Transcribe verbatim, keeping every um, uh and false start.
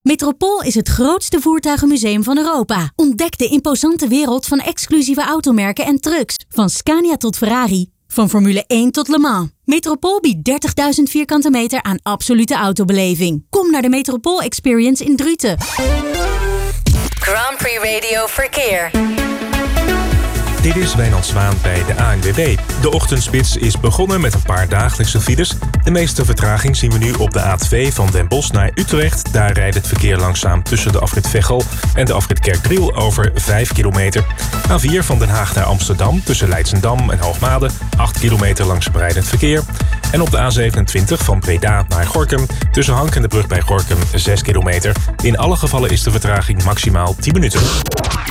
Metropool is het grootste voertuigenmuseum van Europa. Ontdek de imposante wereld van exclusieve automerken en trucks. Van Scania tot Ferrari. Van Formule één tot Le Mans. Metropool biedt dertigduizend vierkante meter aan absolute autobeleving. Kom naar de Metropool Experience in Druten. Grand Prix Radio Verkeer. Dit is Wijnand Zwaan bij de A N W B. De ochtendspits is begonnen met een paar dagelijkse files. De meeste vertraging zien we nu op de A twee van Den Bosch naar Utrecht. Daar rijdt het verkeer langzaam tussen de afrit Veghel en de afrit Kerkdriel over vijf kilometer. A vier van Den Haag naar Amsterdam tussen Leidsendam en Hoogmade. acht kilometer langzaam rijdend verkeer. En op de A zevenentwintig van Breda naar Gorinchem tussen Hank en de brug bij Gorinchem zes kilometer. In alle gevallen is de vertraging maximaal tien minuten.